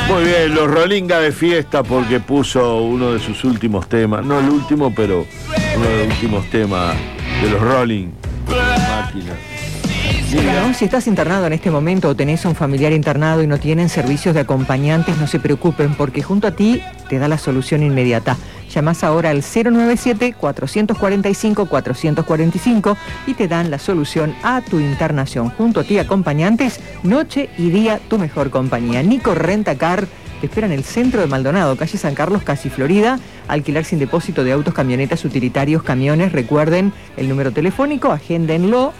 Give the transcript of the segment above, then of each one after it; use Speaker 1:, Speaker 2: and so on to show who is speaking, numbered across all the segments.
Speaker 1: Muy bien, los Rolinga de fiesta porque puso uno de sus últimos temas, no el último, pero uno de los últimos temas de los Rolling. Máquina.
Speaker 2: Bueno, si estás internado en este momento o tenés a un familiar internado y no tienen servicios de acompañantes, no se preocupen porque junto a ti te da la solución inmediata. Llamás ahora al 097-445-445 y te dan la solución a tu internación. Junto a ti, acompañantes, noche y día, tu mejor compañía. Nico Rentacar te espera en el centro de Maldonado, calle San Carlos, casi Florida. Alquilar sin depósito de autos, camionetas, utilitarios, camiones. Recuerden el número telefónico, agéndenlo.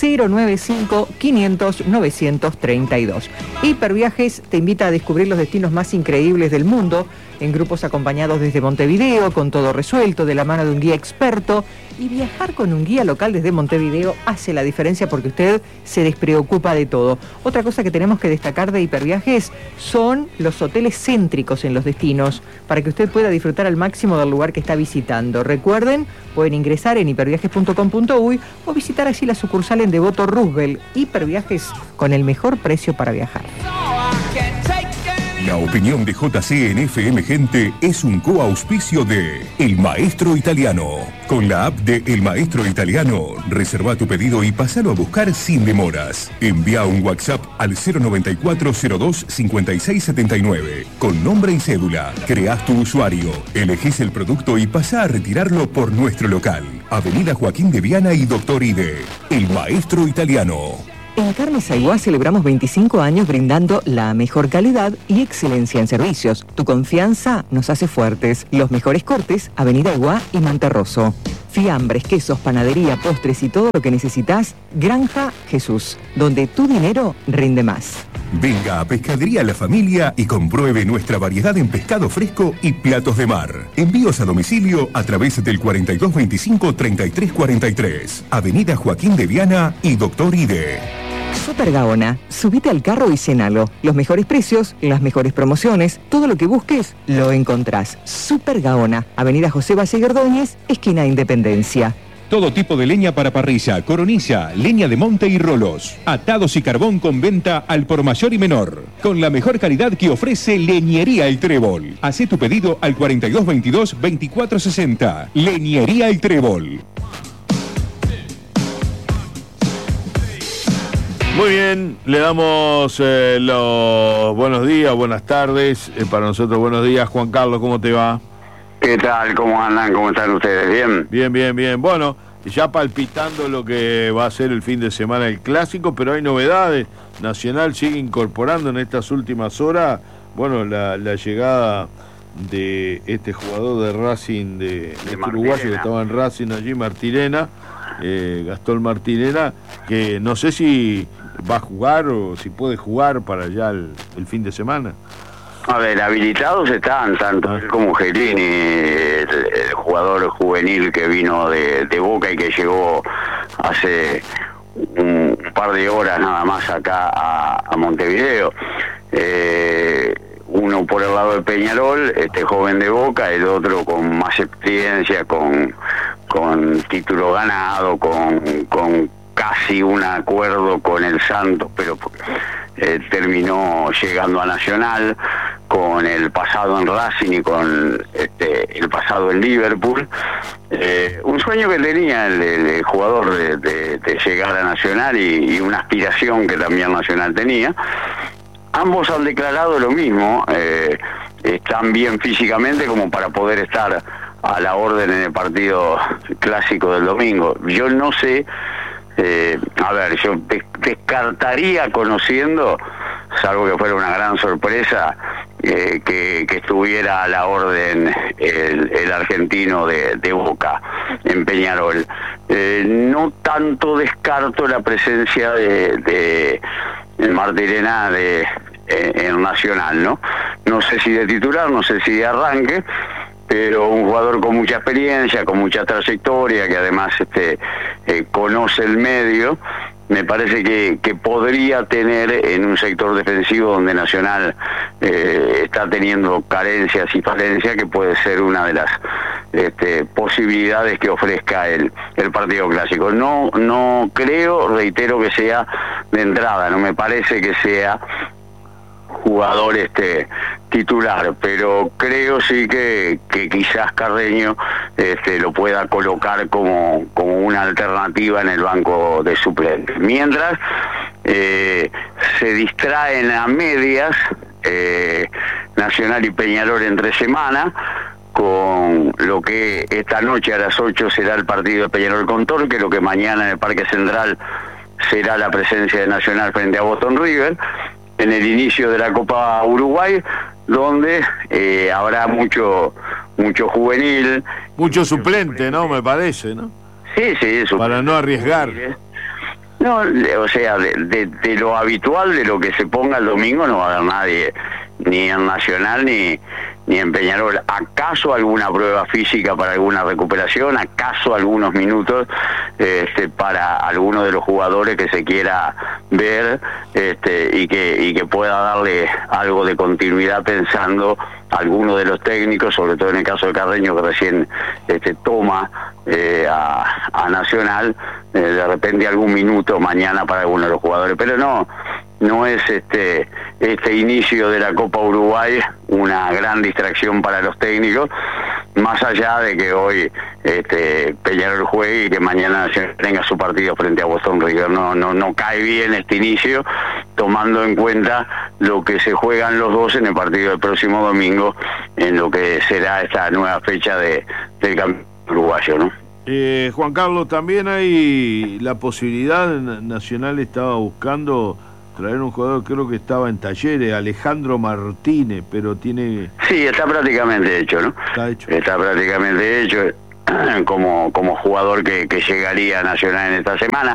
Speaker 2: 095-500-932. Hiperviajes te invita a descubrir los destinos más increíbles del mundo en grupos acompañados desde Montevideo, con todo resuelto, de la mano de un guía experto. Y viajar con un guía local desde Montevideo hace la diferencia porque usted se despreocupa de todo. Otra cosa que tenemos que destacar de Hiperviajes son los hoteles céntricos en los destinos, para que usted pueda disfrutar al máximo del lugar que está visitando. Recuerden, pueden ingresar en hiperviajes.com.uy o visitar allí la sucursal en Devoto Roosevelt. Hiperviajes, con el mejor precio para viajar.
Speaker 3: La opinión de JC en FM Gente es un coauspicio de El Maestro Italiano. Con la app de El Maestro Italiano, reserva tu pedido y pasalo a buscar sin demoras. Envía un WhatsApp al 094-02-5679 con nombre y cédula. Creás tu usuario, elegís el producto y pasá a retirarlo por nuestro local. Avenida Joaquín de Viana y Doctor Ide. El Maestro Italiano.
Speaker 2: En Carnes Aiguá celebramos 25 años brindando la mejor calidad y excelencia en servicios. Tu confianza nos hace fuertes. Los mejores cortes, Avenida Aiguá y Monterroso. Fiambres, quesos, panadería, postres y todo lo que necesitas, Granja Jesús, donde tu dinero rinde más.
Speaker 3: Venga a Pescadería La Familia y compruebe nuestra variedad en pescado fresco y platos de mar. Envíos a domicilio a través del 4225-3343. Avenida Joaquín de Viana y Doctor Ide.
Speaker 2: Super Gaona, subite al carro y cenalo. Los mejores precios, las mejores promociones, todo lo que busques, lo encontrás. Super Gaona, Avenida José Valle Gordóñez, esquina Independencia.
Speaker 4: Todo tipo de leña para parrilla, coronilla, leña de monte y rolos. Atados y carbón con venta al por mayor y menor. Con la mejor calidad que ofrece Leñería El Trébol. Hacé tu pedido al 4222-2460. Leñería El Trébol.
Speaker 1: Muy bien, le damos los buenos días, buenas tardes. Para nosotros, buenos días. Juan Carlos, ¿cómo te va?
Speaker 5: ¿Qué tal? ¿Cómo andan? ¿Cómo están ustedes? ¿Bien?
Speaker 1: Bien, bien, bien. Bueno, ya palpitando lo que va a ser el fin de semana el Clásico, pero hay novedades. Nacional sigue incorporando en estas últimas horas, bueno, la llegada de este jugador de Racing, de uruguayo que estaba en Racing allí, Martirena, Gastón Martirena, que no sé si va a jugar o si puede jugar para ya el fin de semana.
Speaker 5: A ver, habilitados están tanto él como Gelini, el jugador juvenil que vino de Boca y que llegó hace un par de horas nada más acá a Montevideo. Uno por el lado de Peñarol, este joven de Boca, el otro con más experiencia, con título ganado, con casi un acuerdo con el Santos, pero terminó llegando a Nacional, con el pasado en Racing y con el pasado en Liverpool. Un sueño que tenía el jugador de llegar a Nacional y una aspiración que también Nacional tenía. Ambos han declarado lo mismo, están bien físicamente como para poder estar a la orden en el partido clásico del domingo. Yo no sé, a ver, yo descartaría, conociendo, salvo que fuera una gran sorpresa, que estuviera a la orden el argentino de Boca en Peñarol. No tanto descarto la presencia de Martirena en Nacional, ¿no? No sé si de titular, no sé si de arranque, pero un jugador con mucha experiencia, con mucha trayectoria, que además conoce el medio, me parece que podría tener en un sector defensivo donde Nacional está teniendo carencias y falencias, que puede ser una de las posibilidades que ofrezca el partido clásico. No creo, reitero, que sea de entrada, no me parece que sea jugador titular, pero creo sí que quizás Carreño lo pueda colocar como una alternativa en el banco de suplentes. Mientras se distraen a medias Nacional y Peñarol entre semana, con lo que esta noche a las 8 será el partido de Peñarol con Torque, lo que mañana en el Parque Central será la presencia de Nacional frente a Boston River, en el inicio de la Copa Uruguay, donde habrá mucho juvenil.
Speaker 1: Mucho suplente, ¿no? Me parece, ¿no?
Speaker 5: Sí,
Speaker 1: para no arriesgar.
Speaker 5: No, o sea, de lo habitual, de lo que se ponga el domingo, no va a haber nadie, ni en Nacional ni en Peñarol. ¿Acaso alguna prueba física para alguna recuperación? ¿Acaso algunos minutos para alguno de los jugadores que se quiera ver y que pueda darle algo de continuidad, pensando alguno de los técnicos, sobre todo en el caso de Carreño, que recién toma a Nacional, de repente algún minuto mañana para alguno de los jugadores? Pero no es este inicio de la Copa Uruguay una gran distracción para los técnicos, más allá de que hoy Peñarol juegue y que mañana tenga su partido frente a Boston River. No cae bien este inicio, tomando en cuenta lo que se juegan los dos en el partido del próximo domingo, en lo que será esta nueva fecha del campeonato uruguayo, ¿no?
Speaker 1: Juan Carlos, también hay la posibilidad, Nacional estaba buscando traer un jugador, creo que estaba en Talleres, Alejandro Martínez, pero tiene...
Speaker 5: Sí, está prácticamente hecho, ¿no? Está prácticamente hecho como jugador que llegaría a Nacional en esta semana.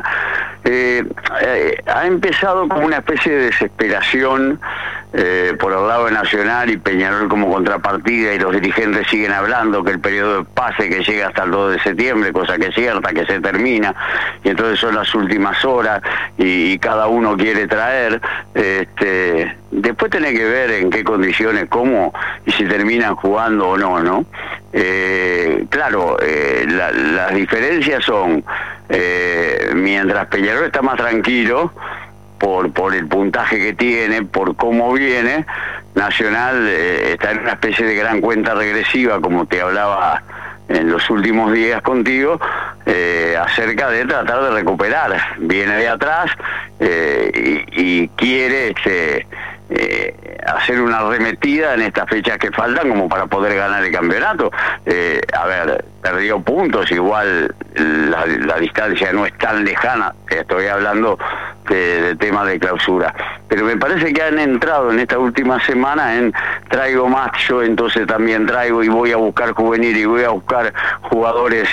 Speaker 5: Ha empezado como una especie de desesperación por el lado de Nacional, y Peñarol como contrapartida, y los dirigentes siguen hablando que el periodo de pase que llega hasta el 2 de septiembre, cosa que es cierta, que se termina, y entonces son las últimas horas y cada uno quiere traer. Después tiene que ver en qué condiciones, cómo y si terminan jugando o no. Claro, las diferencias son, mientras Peñarol está más tranquilo por el puntaje que tiene, por cómo viene, Nacional está en una especie de gran cuenta regresiva, como te hablaba en los últimos días contigo, acerca de tratar de recuperar. Viene de atrás y quiere hacer una arremetida en estas fechas que faltan como para poder ganar el campeonato. A ver, perdió puntos, igual la distancia no es tan lejana, estoy hablando de temas de clausura, pero me parece que han entrado en esta última semana en traigo más, yo entonces también traigo, y voy a buscar juvenil y voy a buscar jugadores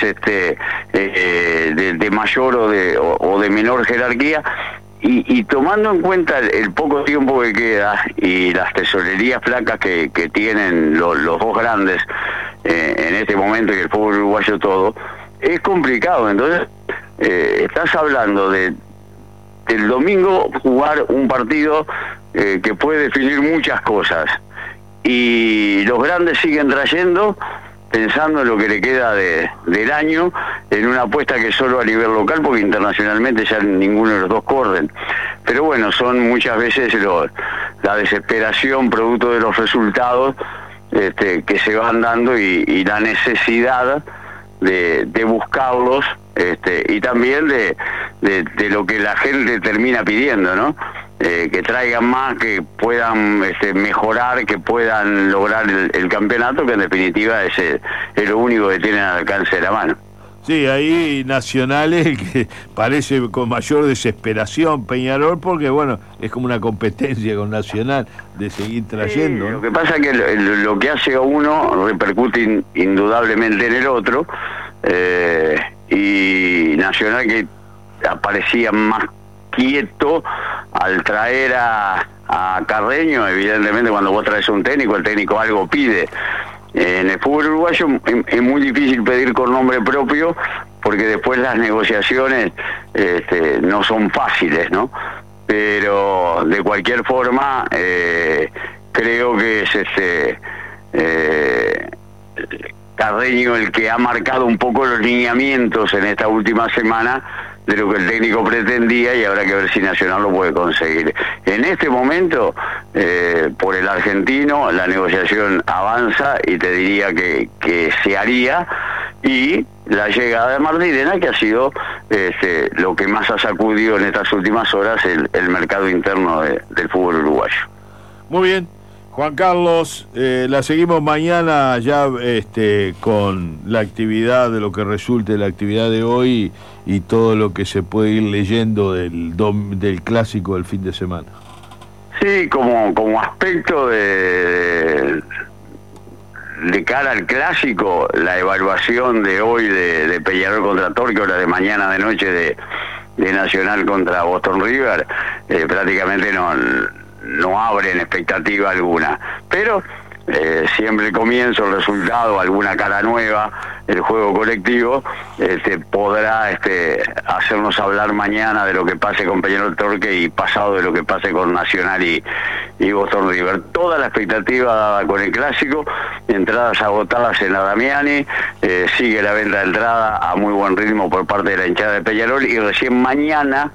Speaker 5: de mayor o de menor jerarquía. Y tomando en cuenta el poco tiempo que queda y las tesorerías flacas que tienen los dos grandes en este momento, y el fútbol uruguayo todo, es complicado. Entonces, estás hablando del domingo jugar un partido que puede definir muchas cosas, y los grandes siguen trayendo, pensando en lo que le queda del año, en una apuesta que solo a nivel local, porque internacionalmente ya ninguno de los dos corren. Pero bueno, son muchas veces la desesperación producto de los resultados que se van dando, y la necesidad de buscarlos, y también de lo que la gente termina pidiendo, ¿no? Que traigan más, que puedan mejorar, que puedan lograr el campeonato, que en definitiva es lo único que tienen al alcance de la mano.
Speaker 1: Sí, ahí Nacionales que parece con mayor desesperación Peñarol, porque bueno, es como una competencia con Nacional de seguir trayendo, ¿no?
Speaker 5: Lo que pasa es que lo que hace a uno repercute indudablemente en el otro, y Nacional, que aparecía más quieto al traer a Carreño, evidentemente cuando vos traes un técnico, el técnico algo pide. En el fútbol uruguayo es muy difícil pedir con nombre propio, porque después las negociaciones no son fáciles, ¿no? Pero de cualquier forma, creo que es Carreño el que ha marcado un poco los lineamientos en esta última semana, de lo que el técnico pretendía, y habrá que ver si Nacional lo puede conseguir. En este momento, por el argentino, la negociación avanza y te diría que se haría, y la llegada de Martirena, que ha sido lo que más ha sacudido en estas últimas horas el mercado interno del fútbol uruguayo.
Speaker 1: Muy bien, Juan Carlos, la seguimos mañana ya con la actividad, de lo que resulte de la actividad de hoy y todo lo que se puede ir leyendo del clásico del fin de semana.
Speaker 5: Sí, como aspecto de cara al clásico, la evaluación de hoy de Peñarol contra Torque, o la de mañana de noche de Nacional contra Boston River, prácticamente no abren expectativa alguna, pero siempre el comienzo, el resultado, alguna cara nueva, el juego colectivo, podrá hacernos hablar mañana de lo que pase con Peñarol Torque y pasado de lo que pase con Nacional y Boston River. Toda la expectativa dada con el clásico, entradas agotadas en la Damiani, sigue la venta de entrada a muy buen ritmo por parte de la hinchada de Peñarol, y recién mañana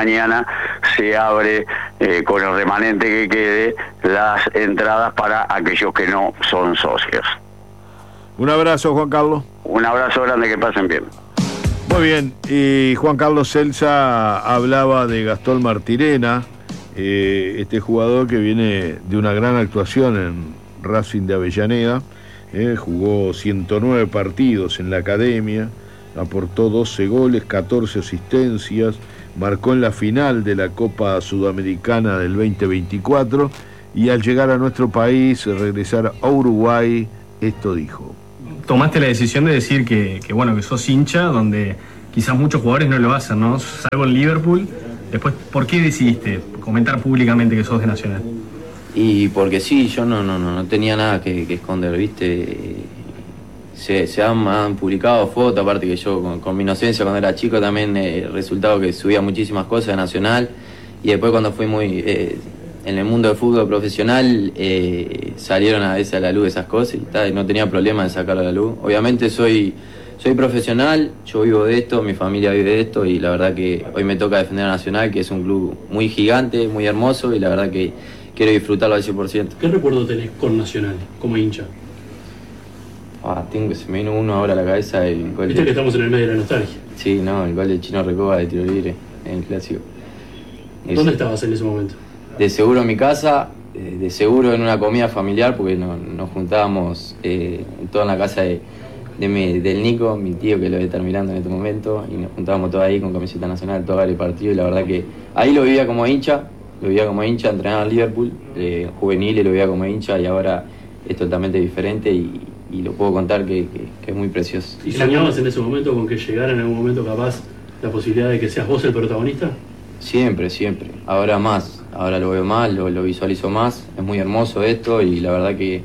Speaker 5: se abre con el remanente que quede las entradas para aquellos que no son socios.
Speaker 1: Un abrazo, Juan Carlos.
Speaker 5: Un abrazo grande, que pasen bien.
Speaker 1: Muy bien, y Juan Carlos Celsa hablaba de Gastón Martirena, este jugador que viene de una gran actuación en Racing de Avellaneda, jugó 109 partidos en la academia, aportó 12 goles, 14 asistencias, marcó en la final de la Copa Sudamericana del 2024, y al llegar a nuestro país, regresar a Uruguay, esto dijo.
Speaker 6: Tomaste la decisión de decir que sos hincha, donde quizás muchos jugadores no lo hacen, ¿no? Salvo en Liverpool. Después, ¿por qué decidiste comentar públicamente que sos de Nacional?
Speaker 7: Y porque sí, yo no tenía nada que esconder, ¿viste? Se han publicado fotos, aparte que yo con mi inocencia cuando era chico también resultado que subía muchísimas cosas de Nacional, y después cuando fui muy en el mundo del fútbol profesional salieron a veces a la luz esas cosas y no tenía problema en sacarlo a la luz. Obviamente soy profesional, yo vivo de esto, mi familia vive de esto, y la verdad que hoy me toca defender a Nacional, que es un club muy gigante, muy hermoso, y la verdad que quiero disfrutarlo al 100%.
Speaker 8: ¿Qué recuerdo tenés con Nacional como hincha?
Speaker 7: Se me vino uno ahora a la cabeza, el gol.
Speaker 8: Viste que estamos en el medio de la nostalgia.
Speaker 7: Sí, el gol de Chino Recoba de tiro libre en el clásico.
Speaker 8: ¿Dónde estabas en ese momento?
Speaker 7: De seguro en mi casa, de seguro en una comida familiar, porque nos juntábamos toda en la casa del Nico, mi tío, que lo debe estar mirando en este momento, y nos juntábamos todos ahí con camiseta Nacional, todo el partido, y la verdad que ahí lo vivía como hincha, entrenaba en Liverpool, juvenil, y lo vivía como hincha, y ahora es totalmente diferente, y lo puedo contar que es muy precioso.
Speaker 8: ¿Y soñabas en ese momento con que llegara en algún momento capaz la posibilidad de que seas vos el protagonista?
Speaker 7: Siempre. Ahora más. Ahora lo veo más, lo visualizo más. Es muy hermoso esto, y la verdad que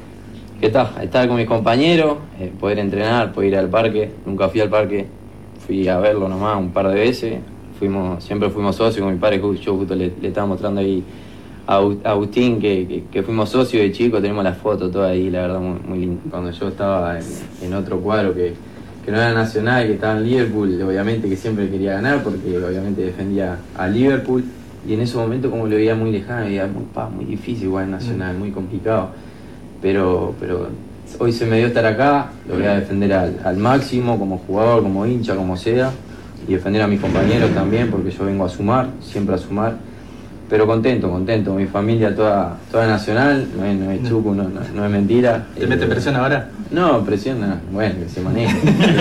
Speaker 7: estar con mis compañeros, poder entrenar, poder ir al parque. Nunca fui al parque, fui a verlo nomás un par de veces. Siempre fuimos socios con mi padre. Yo justo le estaba mostrando ahí a Agustín que fuimos socios de chico, tenemos las fotos todas ahí, la verdad muy lindo. Cuando yo estaba en otro cuadro que no era Nacional, que estaba en Liverpool, obviamente que siempre quería ganar, porque obviamente defendía a Liverpool, y en ese momento como lo veía muy lejano, veía muy difícil igual en Nacional, muy complicado, pero hoy se me dio estar acá, lo voy a defender al máximo, como jugador, como hincha, como sea, y defender a mis compañeros también, porque yo vengo a sumar, siempre a sumar. Pero contento, mi familia toda Nacional, no es chuco, no es mentira.
Speaker 6: ¿Te mete presión ahora?
Speaker 7: No, presión no, bueno, que se maneje.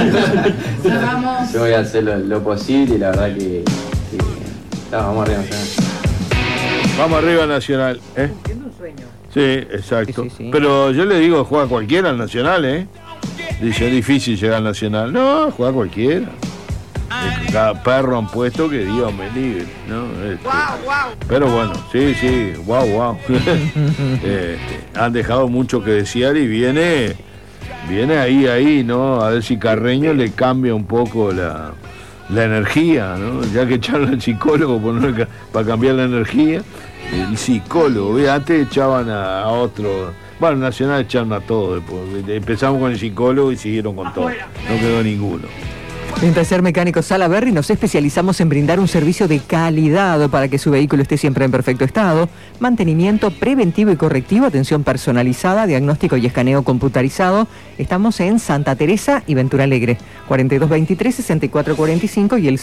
Speaker 7: Yo voy a hacer lo posible, y la verdad que vamos arriba Nacional.
Speaker 1: Vamos arriba Nacional,
Speaker 2: Cumpliendo un sueño.
Speaker 1: Sí, exacto.
Speaker 2: Sí.
Speaker 1: Pero yo le digo, juega cualquiera al Nacional, Dice, es difícil llegar al Nacional. No, juega cualquiera. Cada perro han puesto que Dios me libre, ¿no? Pero bueno, sí, wow. Han dejado mucho que desear, y viene ahí, ¿no? A ver si Carreño le cambia un poco la energía, ¿no? Ya que echaron al psicólogo para cambiar la energía. El psicólogo, antes echaban a otro. Bueno, Nacional echaron a todos. Empezamos con el psicólogo y siguieron con todo. No quedó ninguno.
Speaker 2: En Taller Mecánico Salaberry nos especializamos en brindar un servicio de calidad para que su vehículo esté siempre en perfecto estado, mantenimiento preventivo y correctivo, atención personalizada, diagnóstico y escaneo computarizado. Estamos en Santa Teresa y Ventura Alegre, 4223-6445 y el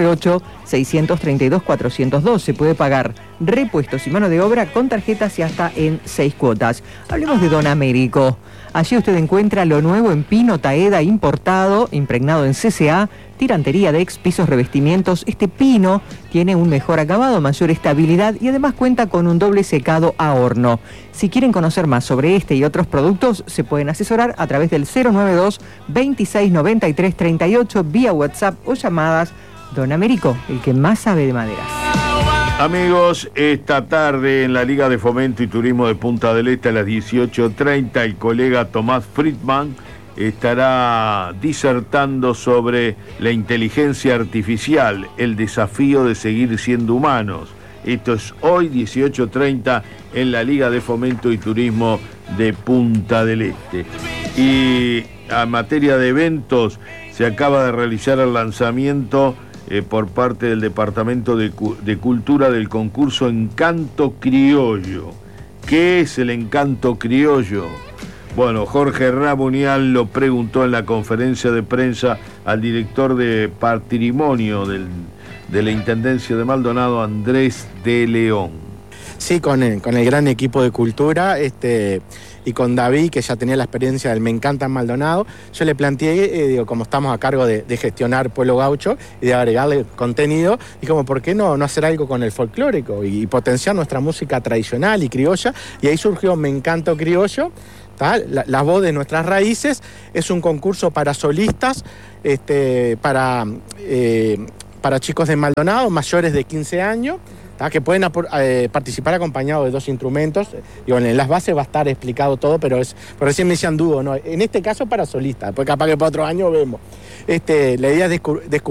Speaker 2: 098-632-402. Se puede pagar repuestos y mano de obra con tarjetas y hasta en 6 cuotas. Hablemos de Don Américo. Allí usted encuentra lo nuevo en pino Taeda importado, impregnado en CCA, tirantería, Dex, pisos, revestimientos. Este pino tiene un mejor acabado, mayor estabilidad y además cuenta con un doble secado a horno. Si quieren conocer más sobre este y otros productos, se pueden asesorar a través del 092 2693 38 vía WhatsApp o llamadas. Don Américo, el que más sabe de maderas.
Speaker 1: Amigos, esta tarde en la Liga de Fomento y Turismo de Punta del Este a las 18:30 el colega Tomás Friedman estará disertando sobre la inteligencia artificial, el desafío de seguir siendo humanos. Esto es hoy 18:30 en la Liga de Fomento y Turismo de Punta del Este. Y a materia de eventos, se acaba de realizar el lanzamiento por parte del Departamento de Cultura del concurso Encanto Criollo. ¿Qué es el Encanto Criollo? Bueno, Jorge Rabunial lo preguntó en la conferencia de prensa al director de Patrimonio de la Intendencia de Maldonado, Andrés de León.
Speaker 9: Sí, con el gran equipo de cultura y con David, que ya tenía la experiencia del Me Encanta en Maldonado, yo le planteé, como estamos a cargo de gestionar Pueblo Gaucho y de agregarle contenido, y como, ¿por qué no hacer algo con el folclórico y potenciar nuestra música tradicional y criolla? Y ahí surgió Me Encanto Criollo, la voz de nuestras raíces. Es un concurso para solistas, para chicos de Maldonado, mayores de 15 años, que pueden participar acompañados de 2 instrumentos. Y bueno, en las bases va a estar explicado todo, pero recién me decían dúo, ¿no? En este caso para solistas, después capaz que para otro año vemos. La idea es descubrir